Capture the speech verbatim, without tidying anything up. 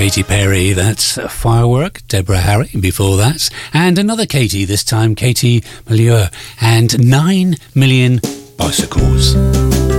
Katy Perry, that's Firework, Deborah Harry before that, and another Katy, this time Katy Milieu, and nine million bicycles.